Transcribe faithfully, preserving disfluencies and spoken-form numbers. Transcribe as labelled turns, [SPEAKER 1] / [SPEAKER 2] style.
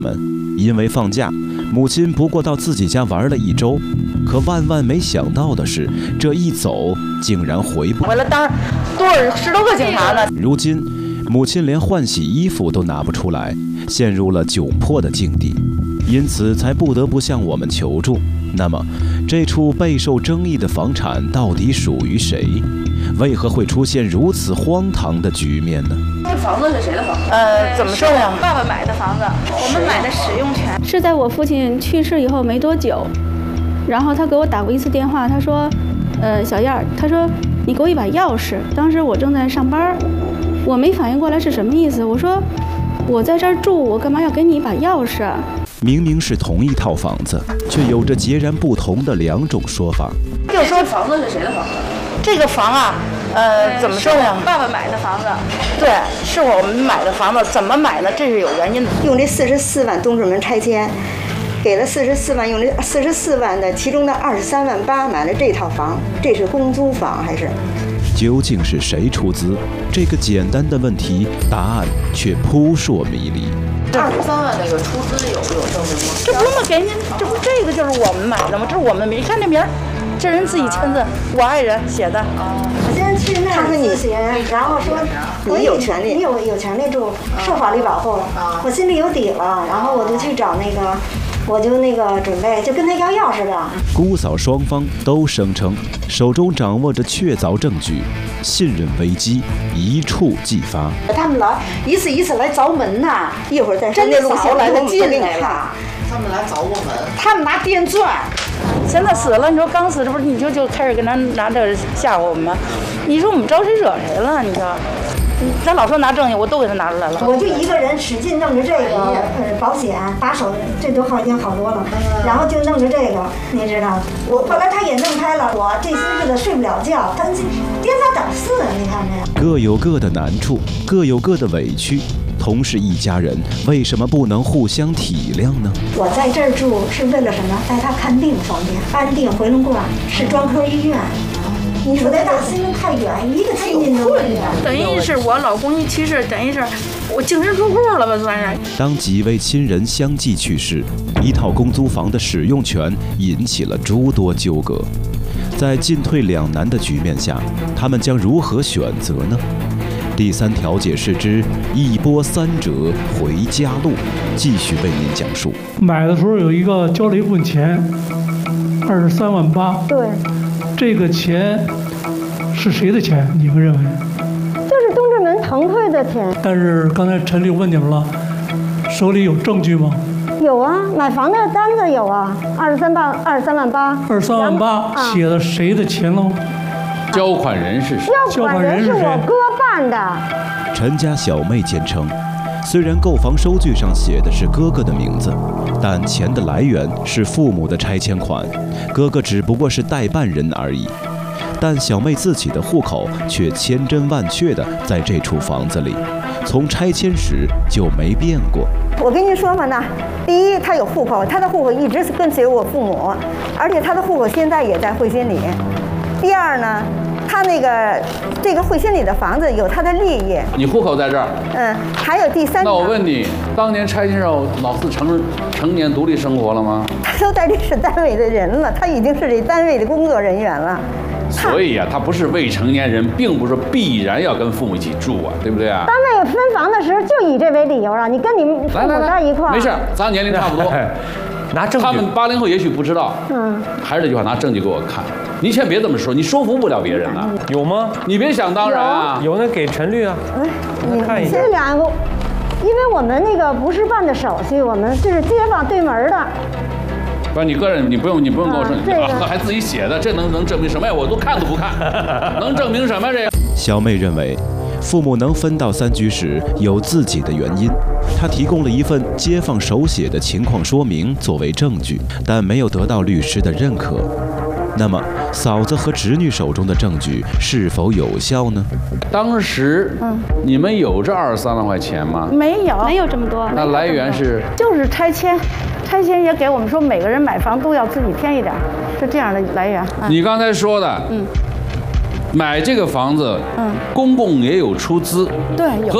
[SPEAKER 1] 们因为放假，母亲不过到自己家玩了一周，可万万没想到的是，这一走竟然回不
[SPEAKER 2] 回来，当多少十多个警察呢。
[SPEAKER 1] 如今，母亲连换洗衣服都拿不出来，陷入了窘迫的境地，因此才不得不向我们求助。那么，这处备受争议的房产到底属于谁？为何会出现如此荒唐的局面呢？
[SPEAKER 3] 这房子是谁的房子？
[SPEAKER 2] 呃，怎么说呀？
[SPEAKER 3] 爸爸买的房子，我们买的使用权
[SPEAKER 4] 是在我父亲去世以后没多久，然后他给我打过一次电话，他说，呃，小燕儿，他说你给我一把钥匙。当时我正在上班，我没反应过来是什么意思。我说我在这儿住，我干嘛要给你一把钥匙啊？
[SPEAKER 1] 明明是同一套房子，却有着截然不同的两种说法。
[SPEAKER 3] 就说房子是谁的房子？
[SPEAKER 2] 这个房啊，呃，怎么说呀？
[SPEAKER 3] 爸爸买的房子。
[SPEAKER 2] 对，是我们买的房子，怎么买的？这是有原因的。
[SPEAKER 5] 用这四十四万东直门拆迁，给了四十四万，用这四十四万的其中的二十三万八买了这套房，这是公租房还是？
[SPEAKER 1] 究竟是谁出资？这个简单的问题，答案却扑朔迷离。
[SPEAKER 3] 二十三万那个出资有有证明吗？
[SPEAKER 2] 这不是给您，这不这个就是我们买的吗？这是我们没看这名儿，这人自己签字，我爱人写的。
[SPEAKER 5] 我先去那儿咨询，然后说你有权利，你有有权利住，受法律保护了，我心里有底了，然后我就去找那个。我就那个准备就跟他要钥匙了。
[SPEAKER 1] 姑嫂双方都声称手中掌握着确凿证据，信任危机一触即发。
[SPEAKER 5] 他们来一次一次来凿门呐，一会儿再
[SPEAKER 2] 真的扫来的进来了。
[SPEAKER 3] 他们来凿过门。
[SPEAKER 2] 他们拿电钻。现在死了，你说刚死这不是你就就开始跟咱拿这个吓唬我们吗？你说我们招谁惹谁了？你说。咱老说拿证据，我都给他拿出来了。
[SPEAKER 5] 我就一个人使劲弄着这个呃保险把手，这都好已经好多了，然后就弄着这个，你知道。我后来他也弄开了，我这些日子睡不了觉，他这颠三倒四，你看这。
[SPEAKER 1] 各有各的难处，各有各的委屈，同是一家人，为什么不能互相体谅呢？
[SPEAKER 5] 我在这儿住是为了什么？带他看病方便，安定回龙观是专科医院。你说在大新太远，一个亲戚都没有。
[SPEAKER 2] 等于是我老公一去世，等于是我净身出户了吧，算是。
[SPEAKER 1] 当几位亲人相继去世，一套公租房的使用权引起了诸多纠葛。在进退两难的局面下，他们将如何选择呢？第三条解释之一波三折回家路，继续为您讲述。
[SPEAKER 6] 买的时候有一个交了一部分钱，二十三万八。
[SPEAKER 5] 对。
[SPEAKER 6] 这个钱是谁的钱？你们认为？
[SPEAKER 5] 就是东直门腾退的钱。
[SPEAKER 6] 但是刚才陈丽问你们了，手里有证据吗？
[SPEAKER 5] 有啊，买房的单子有啊，二十三万二十三万八。
[SPEAKER 6] 二十三万八写的谁的钱喽？
[SPEAKER 7] 交款人是谁？
[SPEAKER 5] 交款人是我哥办的。
[SPEAKER 1] 陈家小妹坚称，虽然购房收据上写的是哥哥的名字，但钱的来源是父母的拆迁款，哥哥只不过是代办人而已。但小妹自己的户口却千真万确的在这处房子里，从拆迁时就没变过。
[SPEAKER 5] 我跟您说嘛呢，第一，他有户口，他的户口一直跟随我父母，而且他的户口现在也在汇新里。第二呢，他那个这个汇新里的房子有他的利益。
[SPEAKER 7] 你户口在这儿。
[SPEAKER 5] 嗯，还有第三。
[SPEAKER 7] 那我问你，当年拆迁后，老四成成年独立生活了吗？
[SPEAKER 5] 他都在历史单位的人了，他已经是这单位的工作人员了。
[SPEAKER 7] 所以啊，他不是未成年人，并不是必然要跟父母一起住啊，对不对啊？
[SPEAKER 5] 单位分房的时候就以这为理由啊，你跟你父母在一块儿。
[SPEAKER 7] 没事，咱年龄差不多。
[SPEAKER 8] 拿证据。
[SPEAKER 7] 他们八零后也许不知道。
[SPEAKER 5] 嗯。
[SPEAKER 7] 还是这句话，拿证据给我看。你先别这么说，你说服不了别人呐。
[SPEAKER 8] 有吗？
[SPEAKER 7] 你别想当然啊。
[SPEAKER 8] 有，那给陈律啊。
[SPEAKER 5] 哎，
[SPEAKER 8] 你看一下。
[SPEAKER 5] 这两个，因为我们那个不是办的手续，我们是街坊对门的。
[SPEAKER 7] 不是你个人，你不用，你不用跟我说，
[SPEAKER 5] 这个、
[SPEAKER 7] 还自己写的，这能能证明什么呀？我都看都不看，能证明什么？这个
[SPEAKER 1] 小妹认为，父母能分到三居室有自己的原因。她提供了一份街坊手写的情况说明作为证据，但没有得到律师的认可。那么，嫂子和侄女手中的证据是否有效呢？
[SPEAKER 7] 当时，嗯，你们有这二十三万块钱吗？
[SPEAKER 2] 没有，
[SPEAKER 4] 没有这么多。
[SPEAKER 7] 那来源是？
[SPEAKER 2] 就是拆迁。拆迁也给我们说，每个人买房都要自己添一点，是这样的来源。
[SPEAKER 7] 嗯、你刚才说的，嗯，买这个房子，嗯，公公也有出资，
[SPEAKER 2] 对，有。